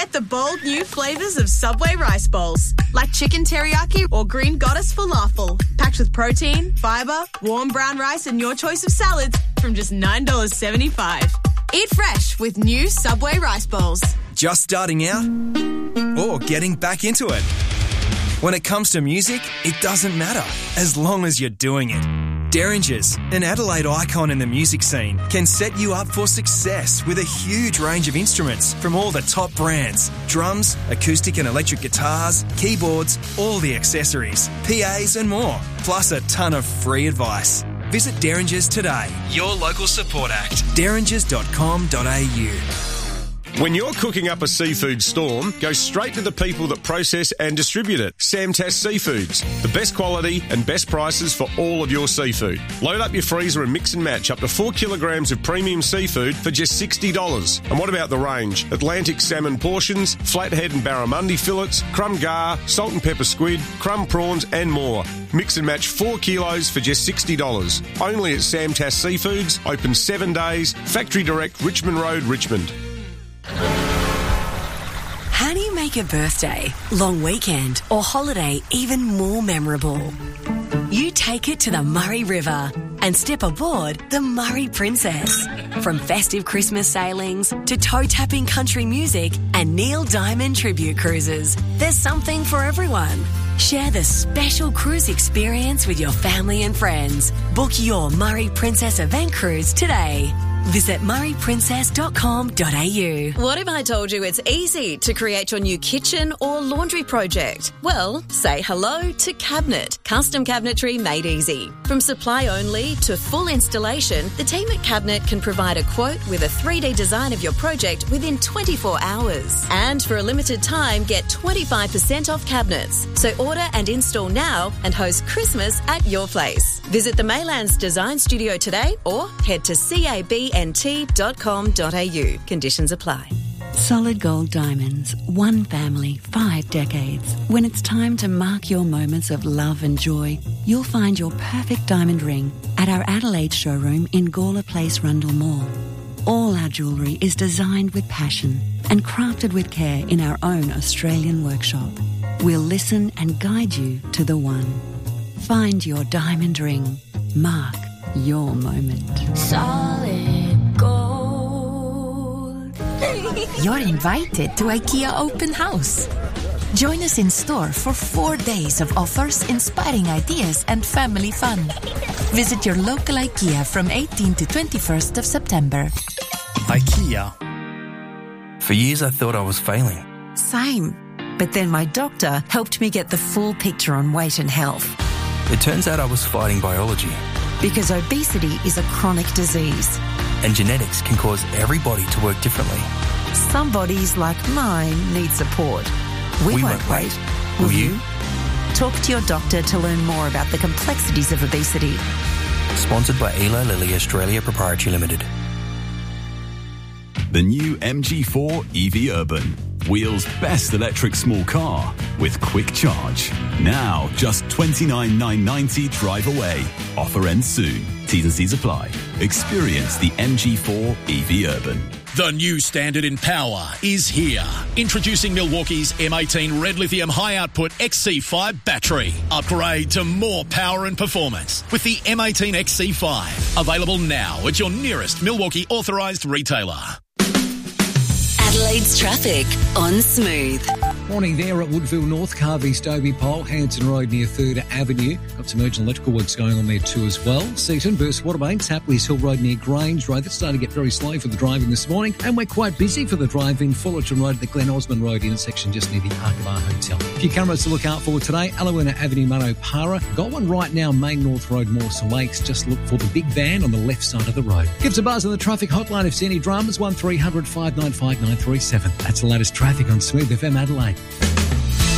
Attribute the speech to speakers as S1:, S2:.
S1: Get the bold new flavours of Subway rice bowls, like chicken teriyaki or green goddess falafel, packed with protein, fibre, warm brown rice and your choice of salads from just $9.75. Eat fresh with new Subway rice bowls.
S2: Just starting out or getting back into it? When it comes to music, it doesn't matter, as long as you're doing it. Derringers, an Adelaide icon in the music scene, can set you up for success with a huge range of instruments from all the top brands. Drums, acoustic and electric guitars, keyboards, all the accessories, PAs and more, plus a ton of free advice. Visit Derringers today, your local support act, derringers.com.au.
S3: When you're cooking up a seafood storm, go straight to the people that process and distribute it. Samtas Seafoods. The best quality and best prices for all of your seafood. Load up your freezer and mix and match up to 4 kilograms of premium seafood for just $60. And what about the range? Atlantic salmon portions, flathead and barramundi fillets, crumb gar, salt and pepper squid, crumb prawns and more. Mix and match 4 kilos for just $60. Only at Samtas Seafoods. Open 7 days. Factory Direct, Richmond Road, Richmond.
S4: How do you make a birthday, long weekend or holiday even more memorable? You take it to the Murray River and step aboard the Murray Princess. From festive Christmas sailings to toe-tapping country music and Neil Diamond tribute cruises, there's something for everyone. Share the special cruise experience with your family and friends. Book your Murray Princess event cruise today. Visit murrayprincess.com.au.
S5: What if I told you it's easy to create your new kitchen or laundry project? Well, say hello to Cabinet. Custom cabinetry made easy. From supply only to full installation, the team at Cabinet can provide a quote with a 3D design of your project within 24 hours. And for a limited time, get 25% off cabinets. So order and install now and host Christmas at your place. Visit the Maylands Design Studio today or head to cabnt.com.au. Conditions apply.
S4: Solid Gold Diamonds. One family, 5 decades. When it's time to mark your moments of love and joy, you'll find your perfect diamond ring at our Adelaide showroom in Gawler Place, Rundle Mall. All our jewellery is designed with passion and crafted with care in our own Australian workshop. We'll listen and guide you to the one. Find your diamond ring. Mark your moment.
S6: Solid Gold.
S7: You're invited to IKEA Open House. Join us in store for 4 days of offers, inspiring ideas and family fun. Visit your local IKEA from 18 to 21st of September.
S8: IKEA. For years I thought I was failing.
S9: Same. But then my doctor helped me get the full picture on weight and health.
S8: It turns out I was fighting biology.
S9: Because obesity is a chronic disease.
S8: And genetics can cause every body to work differently.
S9: Some bodies, like mine, need support. We won't wait. Will you? Talk to your doctor to learn more about the complexities of obesity.
S8: Sponsored by Eli Lilly Australia Proprietary Limited.
S10: The new MG4 EV Urban. Wheels' best electric small car with quick charge. Now just $29,990 drive away. Offer ends soon. T's and C's apply. Experience the MG4 EV Urban.
S11: The new standard in power is here. Introducing Milwaukee's M18 Red Lithium High Output XC5 battery. Upgrade to more power and performance with the M18 XC5. Available now at your nearest Milwaukee authorised retailer.
S4: Adelaide's traffic on Smooth.
S12: Morning there at Woodville North, Carvey, Stobie Pole, Hanson Road near 3rd Avenue. Got some urgent electrical works going on there too as well. Seaton, Burst Waterbanks, Hapley's Hill Road near Grange Road. That's starting to get very slow for the driving this morning. And we're quite busy for the drive-in. Fullerton Road at the Glen Osmond Road intersection just near the Arkabar Hotel. A few cameras to look out for today. Alawina Avenue, Mano Para. Got one right now, Main North Road, Mawson Lakes. Just look for the big van on the left side of the road. Give us a buzz on the traffic hotline if there's any dramas. 1300 595 937. That's the latest traffic on Smooth FM Adelaide.